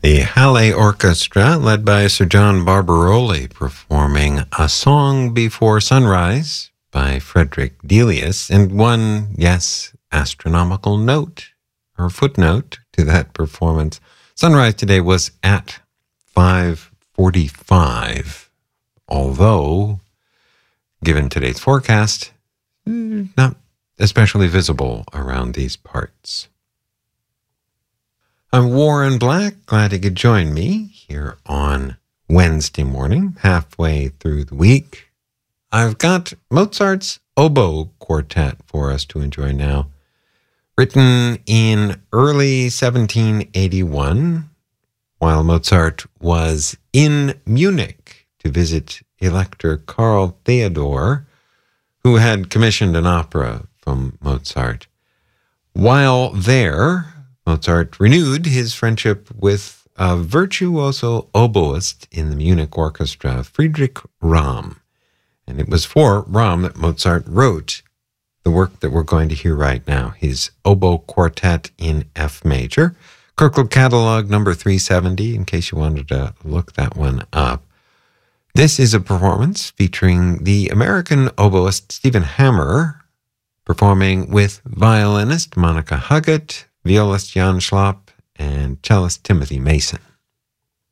The Halle Orchestra, led by Sir John Barbaroli, performing A Song Before Sunrise by Frederick Delius, and one, yes, astronomical note, or footnote to that performance. Sunrise today was at 5:45, although, given today's forecast, not especially visible around these parts. I'm Warren Black, glad you could join me here on Wednesday morning, halfway through the week. I've got Mozart's Oboe Quartet for us to enjoy now. Written in early 1781, while Mozart was in Munich to visit Elector Karl Theodor, who had commissioned an opera from Mozart. While there, Mozart renewed his friendship with a virtuoso oboist in the Munich orchestra, Friedrich Ramm. And it was for Ramm that Mozart wrote the work that we're going to hear right now, his Oboe Quartet in F major. Kirkland Catalog number 370, in case you wanted to look that one up. This is a performance featuring the American oboist Stephen Hammer, performing with violinist Monica Huggett, violist Jan Schlapp, and cellist Timothy Mason.